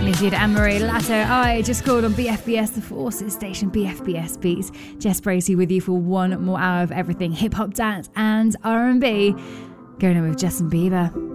Nikki and Marie Lato. I just called on BFBS, the Forces station, BFBS Beats. Jess Bracey with you for one more hour of everything hip hop, dance, and R&B. Going on with Justin Bieber.